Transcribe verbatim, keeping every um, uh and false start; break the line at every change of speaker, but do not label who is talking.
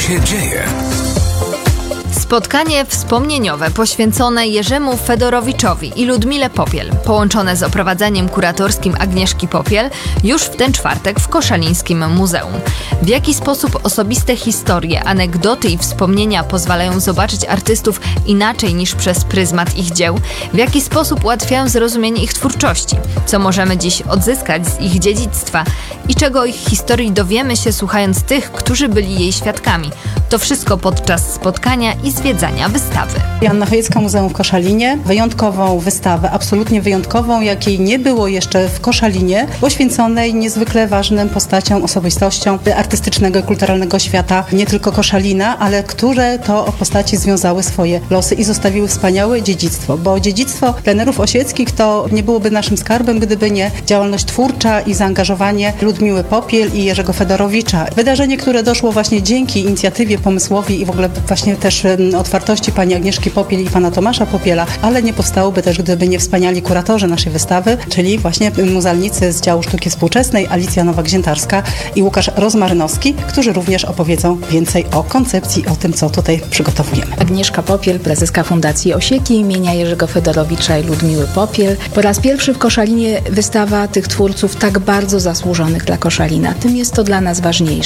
się dzieje?
Spotkanie wspomnieniowe poświęcone Jerzemu Fedorowiczowi i Ludmile Popiel, połączone z oprowadzaniem kuratorskim Agnieszki Popiel, już w ten czwartek w Koszalińskim Muzeum. W jaki sposób osobiste historie, anegdoty i wspomnienia pozwalają zobaczyć artystów inaczej niż przez pryzmat ich dzieł? W jaki sposób ułatwiają zrozumienie ich twórczości? Co możemy dziś odzyskać z ich dziedzictwa? I czego o ich historii dowiemy się słuchając tych, którzy byli jej świadkami? To wszystko podczas spotkania i zwiedzania wystawy.
Joanna Chojecka, Muzeum w Koszalinie. Wyjątkową wystawę, absolutnie wyjątkową, jakiej nie było jeszcze w Koszalinie, poświęconej niezwykle ważnym postaciom, osobistościom artystycznego i kulturalnego świata, nie tylko Koszalina, ale które to postaci związały swoje losy i zostawiły wspaniałe dziedzictwo, bo dziedzictwo plenerów osieckich to nie byłoby naszym skarbem, gdyby nie działalność twórcza i zaangażowanie Ludmiły Popiel i Jerzego Fedorowicza. Wydarzenie, które doszło właśnie dzięki inicjatywie, pomysłowi i w ogóle właśnie też otwartości pani Agnieszki Popiel i pana Tomasza Popiela, ale nie powstałoby też, gdyby nie wspaniali kuratorzy naszej wystawy, czyli właśnie muzealnicy z działu sztuki współczesnej, Alicja Nowak-Ziętarska i Łukasz Rozmarynowski, którzy również opowiedzą więcej o koncepcji, o tym, co tutaj przygotowujemy.
Agnieszka Popiel, prezeska Fundacji Osieki imienia Jerzego Fedorowicza i Ludmiły Popiel. Po raz pierwszy w Koszalinie wystawa tych twórców tak bardzo zasłużonych dla Koszalina. Tym jest to dla nas ważniejsze.